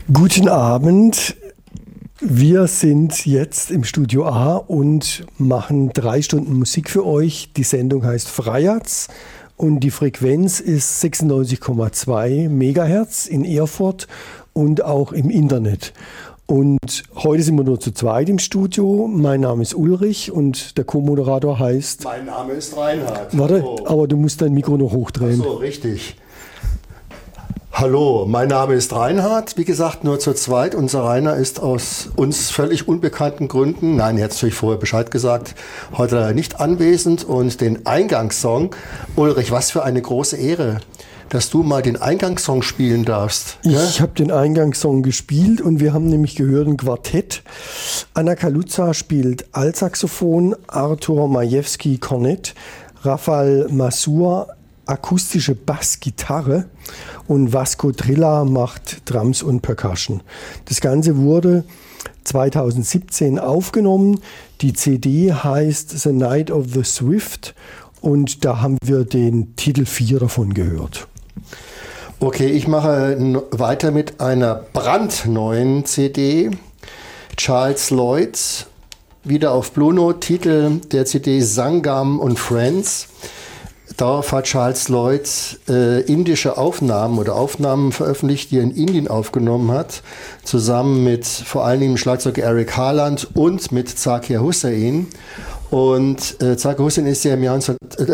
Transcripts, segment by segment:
Guten Abend. Wir sind jetzt im Studio A und machen 3 Stunden Musik für euch. Die Sendung heißt Freiherz und die Frequenz ist 96,2 Megahertz in Erfurt und auch im Internet. Und heute sind wir nur zu zweit im Studio. Mein Name ist Ulrich und der Co-Moderator heißt... Mein Name ist Reinhard. Warte, aber du musst dein Mikro noch hochdrehen. Ach so, richtig. Hallo, mein Name ist Reinhard. Wie gesagt, nur zu zweit. Unser Rainer ist aus uns völlig unbekannten Gründen, nein, er hat natürlich vorher Bescheid gesagt, heute leider nicht anwesend. Und den Eingangssong, Ulrich, was für eine große Ehre, dass du mal den Eingangssong spielen darfst. Ich habe den Eingangssong gespielt und wir haben nämlich gehört ein Quartett. Anna Kaluza spielt Altsaxophon, Artur Majewski Kornett, Rafael Masur akustische Bassgitarre und Vasco Trilla macht Drums und Percussion. Das Ganze wurde 2017 aufgenommen. Die CD heißt The Night of the Swift und da haben wir den Titel 4 davon gehört. Okay, ich mache weiter mit einer brandneuen CD. Charles Lloyd, wieder auf Blue Note, Titel der CD Sangam und Friends. Darauf hat Charles Lloyd indische Aufnahmen oder Aufnahmen veröffentlicht, die er in Indien aufgenommen hat, zusammen mit vor allen Dingen Schlagzeuger Eric Harland und mit Zakir Hussain. Und Zakir Hussain ist ja im Jahr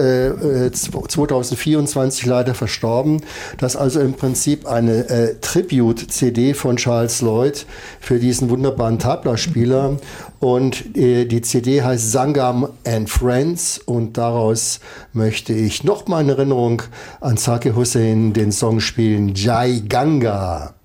2024 leider verstorben. Das ist also im Prinzip eine Tribute-CD von Charles Lloyd für diesen wunderbaren Tabla-Spieler. Und die CD heißt Sangam and Friends und daraus möchte ich nochmal in Erinnerung an Zakir Hussain den Song spielen, Jai Ganga.